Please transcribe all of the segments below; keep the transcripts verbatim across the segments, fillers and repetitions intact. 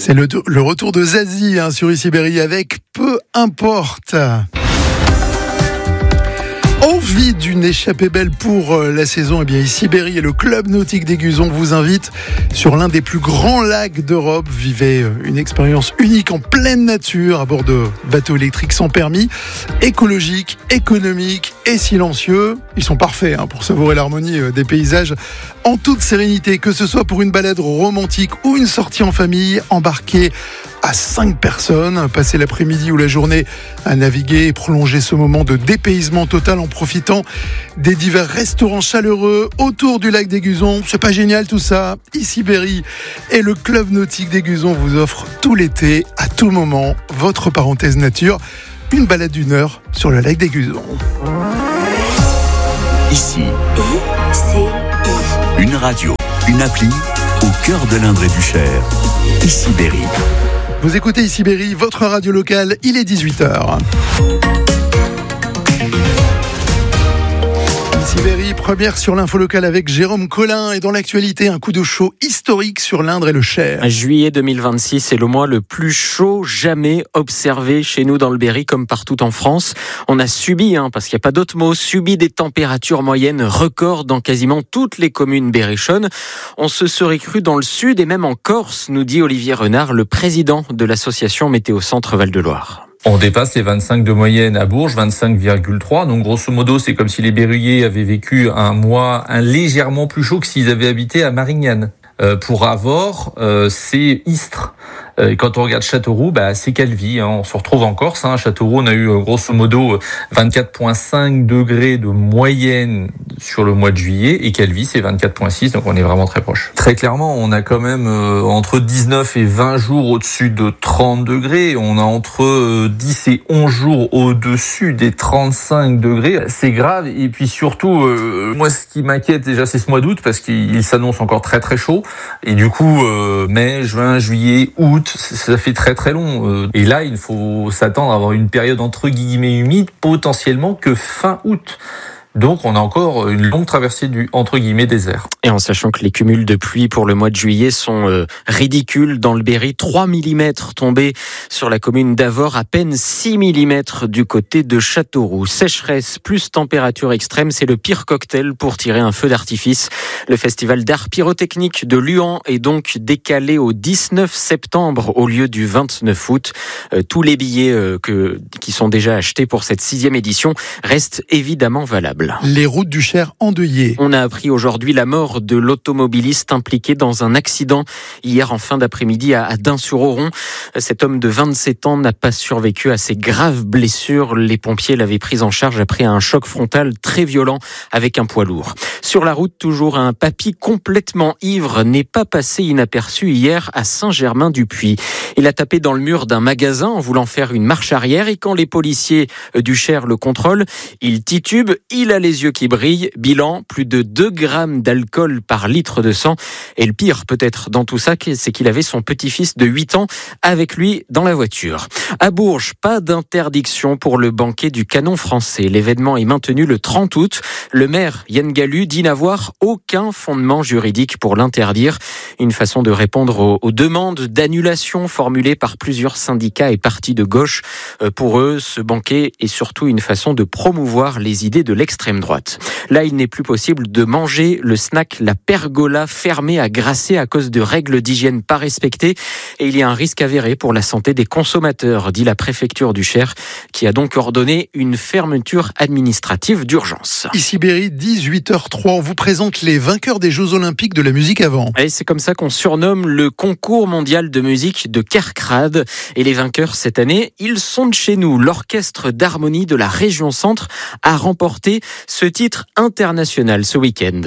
C'est le, le retour de Zazie hein, sur Ici Berry avec Peu importe. Envie d'une échappée belle pour la saison, eh bien Ici Berry et le club nautique d'Aiguzon vous invitent sur l'un des plus grands lacs d'Europe. Vivez une expérience unique en pleine nature à bord de bateaux électriques sans permis, écologiques, économiques et silencieux. Ils sont parfaits hein, pour savourer l'harmonie des paysages en toute sérénité, que ce soit pour une balade romantique ou une sortie en famille, embarquée à cinq personnes, passer l'après-midi ou la journée à naviguer et prolonger ce moment de dépaysement total en profitant des divers restaurants chaleureux autour du lac d'Aiguzon. C'est pas génial tout ça? Ici Berry et le club nautique d'Aiguzon vous offrent tout l'été, à tout moment, votre parenthèse nature, une balade d'une heure sur le lac d'Aiguzon. Ici, une radio, une appli au cœur de l'Indre et du Cher. Ici Berry. Vous écoutez Ici Berry, votre radio locale, il est dix-huit heures. Ici Berry, première sur l'info locale avec Jérôme Collin. Et dans l'actualité, un coup de chaud historique sur l'Indre et le Cher. Juillet deux mille vingt-six, c'est le mois le plus chaud jamais observé chez nous dans le Berry, comme partout en France. On a subi, hein, parce qu'il n'y a pas d'autre mot, subi des températures moyennes records dans quasiment toutes les communes berrichonnes. On se serait cru dans le sud et même en Corse, nous dit Olivier Renard, le président de l'association Météo Centre Val-de-Loire. On dépasse les vingt-cinq de moyenne à Bourges, vingt-cinq virgule trois. Donc grosso modo, c'est comme si les Berruyers avaient vécu un mois un légèrement plus chaud que s'ils avaient habité à Marignane. Euh, pour Avord, euh, c'est Istres. Euh, quand on regarde Châteauroux, bah, c'est Calvi. Hein. On se retrouve en Corse. Hein. Châteauroux, on a eu euh, grosso modo vingt-quatre virgule cinq degrés de moyenne sur le mois de juillet. Et Calvi, c'est vingt-quatre virgule six. Donc on est vraiment très proche. Très clairement, on a quand même euh, entre dix-neuf et vingt jours au-dessus de trente degrés. On a entre euh, dix et onze jours au-dessus des trente-cinq degrés. C'est grave. Et puis surtout, euh, moi, ce qui m'inquiète déjà, c'est ce mois d'août parce qu'il s'annonce encore très très chaud. Et du coup, euh, mai, juin, juillet, août, ça fait très très long. Et là, il faut s'attendre à avoir une période entre guillemets humide, potentiellement que fin août. Donc, on a encore une longue traversée du entre guillemets désert. Et en sachant que les cumuls de pluie pour le mois de juillet sont euh, ridicules dans le Berry, trois millimètres tombés sur la commune d'Avord, à peine six millimètres du côté de Châteauroux. Sécheresse plus température extrême, c'est le pire cocktail pour tirer un feu d'artifice. Le festival d'art pyrotechnique de Luan est donc décalé au dix-neuf septembre au lieu du vingt-neuf août. Euh, tous les billets euh, que, qui sont déjà achetés pour cette sixième édition restent évidemment valables. Les routes du Cher endeuillées. On a appris aujourd'hui la mort de l'automobiliste impliqué dans un accident hier en fin d'après-midi à Dun-sur-Oron. Cet homme de vingt-sept ans n'a pas survécu à ses graves blessures. Les pompiers l'avaient pris en charge après un choc frontal très violent avec un poids lourd. Sur la route, toujours un papy complètement ivre n'est pas passé inaperçu hier à Saint-Germain-du-Puy. Il a tapé dans le mur d'un magasin en voulant faire une marche arrière et quand les policiers du Cher le contrôlent, il titube, il a les yeux qui brillent. Bilan, plus de deux grammes d'alcool par litre de sang. Et le pire peut-être dans tout ça, c'est qu'il avait son petit-fils de huit ans avec lui dans la voiture. À Bourges, pas d'interdiction pour le banquet du canon français. L'événement est maintenu le trente août. Le maire Yann Gallu dit n'avoir aucun fondement juridique pour l'interdire. Une façon de répondre aux, aux demandes d'annulation formulées par plusieurs syndicats et partis de gauche. Pour eux, ce banquet est surtout une façon de promouvoir les idées de l'extrême droite. Là, il n'est plus possible de manger le snack La Pergola fermé à Grasset à cause de règles d'hygiène pas respectées. Et il y a un risque avéré pour la santé des consommateurs, dit la préfecture du Cher, qui a donc ordonné une fermeture administrative d'urgence. Ici Berry, dix-huit heures trois, on vous présente les vainqueurs des Jeux Olympiques de la musique avant. Et c'est comme ça qu'on surnomme le concours mondial de musique de Kerkrade. Et les vainqueurs cette année, ils sont de chez nous. L'orchestre d'harmonie de la région Centre a remporté ce titre international ce week-end.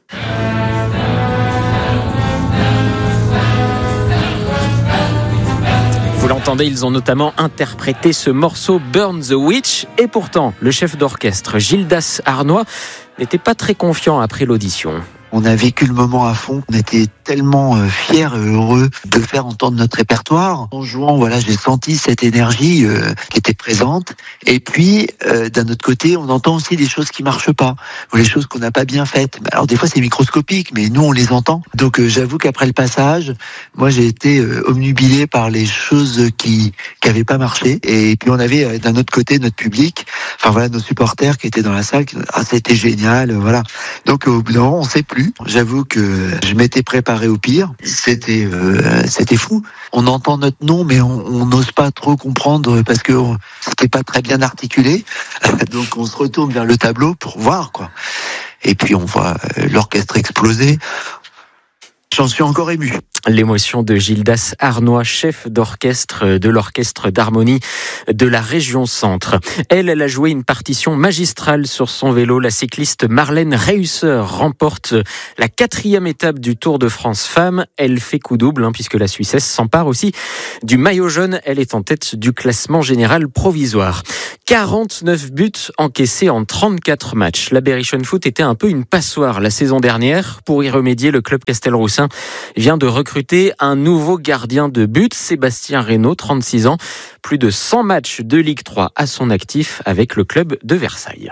Vous l'entendez, ils ont notamment interprété ce morceau Burn the Witch. Et pourtant, le chef d'orchestre Gildas Arnois n'était pas très confiant après l'audition. On a vécu le moment à fond, on était tellement euh, fiers et heureux de faire entendre notre répertoire. En jouant, voilà, j'ai senti cette énergie euh, qui était présente. Et puis, euh, d'un autre côté, on entend aussi des choses qui marchent pas, ou les choses qu'on n'a pas bien faites. Alors des fois, c'est microscopique, mais nous, on les entend. Donc, euh, j'avoue qu'après le passage, moi, j'ai été euh, obnubilé par les choses qui qui avaient pas marché. Et puis, on avait euh, d'un autre côté notre public, enfin voilà, nos supporters qui étaient dans la salle. Qui, ah, c'était génial, euh, voilà. Donc, au bout d'un moment, on sait plus. J'avoue que je m'étais préparé au pire. C'était euh, c'était fou. On entend notre nom, mais on n'ose pas trop comprendre parce que on, c'était pas très bien articulé. Donc, on se retourne vers le tableau pour voir, quoi. Et puis, on voit euh, l'orchestre exploser. J'en suis encore ému. L'émotion de Gildas Arnois, chef d'orchestre de l'orchestre d'harmonie de la région Centre. Elle, elle a joué une partition magistrale sur son vélo. La cycliste Marlène Reusser remporte la quatrième étape du Tour de France Femmes. Elle fait coup double, hein, puisque la Suissesse s'empare aussi du maillot jaune. Elle est en tête du classement général provisoire. quarante-neuf buts encaissés en trente-quatre matchs. La Berrichon Foot était un peu une passoire la saison dernière. Pour y remédier, le club Castelroussin vient de recruter un nouveau gardien de but, Sébastien Reynaud, trente-six ans. Plus de cent matchs de Ligue trois à son actif avec le club de Versailles.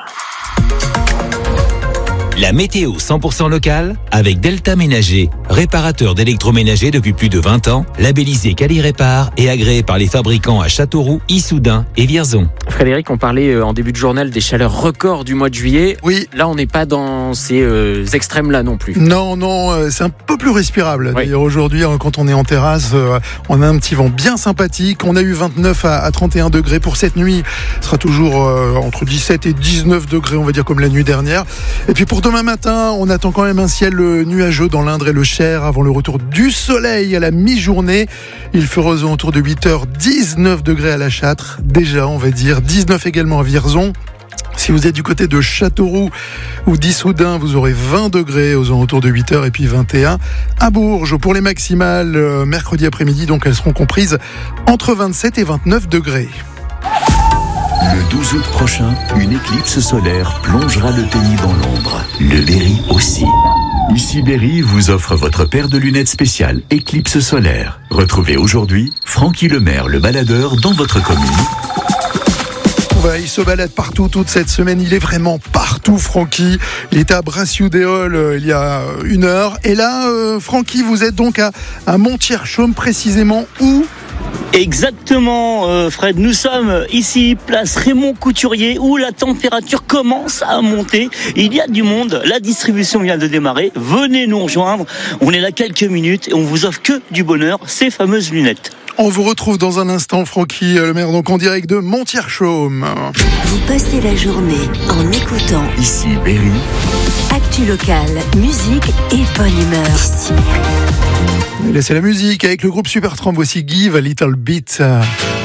La météo cent pour cent locale avec Delta Ménager, réparateur d'électroménager depuis plus de vingt ans, labellisé Quali-Répar et agréé par les fabricants à Châteauroux, Issoudun et Vierzon. Frédéric, on parlait en début de journal des chaleurs records du mois de juillet. Oui. Là, on n'est pas dans ces euh, extrêmes-là non plus. Non, non, euh, c'est un peu plus respirable. Oui. D'ailleurs, aujourd'hui, hein, quand on est en terrasse, euh, on a un petit vent bien sympathique. On a eu vingt-neuf à, à trente et un degrés pour cette nuit. Ce sera toujours euh, entre dix-sept et dix-neuf degrés, on va dire, comme la nuit dernière. Et puis pour demain matin, on attend quand même un ciel nuageux dans l'Indre et le Cher avant le retour du soleil à la mi-journée. Il fera aux alentours de huit heures dix-neuf degrés à La Châtre. Déjà, on va dire dix-neuf également à Vierzon. Si vous êtes du côté de Châteauroux ou d'Issoudun, vous aurez vingt degrés aux alentours de huit heures et puis vingt et un à Bourges. Pour les maximales, euh, mercredi après-midi, donc elles seront comprises entre vingt-sept et vingt-neuf degrés. Le douze août prochain, une éclipse solaire plongera le pays dans l'ombre. Le Berry aussi. Ici Berry vous offre votre paire de lunettes spéciales éclipse solaire. Retrouvez aujourd'hui Francky Lemaire, le baladeur, dans votre commune. Ouais, il se balade partout toute cette semaine. Il est vraiment partout, Francky. Il était à Brassiou-Déol euh, il y a une heure. Et là, euh, Francky, vous êtes donc à, à Montier-Chaume, précisément où ? Exactement, euh, Fred. Nous sommes ici, place Raymond Couturier, où la température commence à monter. Il y a du monde. La distribution vient de démarrer. Venez nous rejoindre. On est là quelques minutes et on vous offre que du bonheur, ces fameuses lunettes. On vous retrouve dans un instant, Francky Lemaire, donc en direct de Montier-Chaume. Vous passez la journée en écoutant Ici Berry. Actu locale, musique et bonne humeur. Ici. Laissez la musique avec le groupe Supertramp. Voici Give a Little Bit.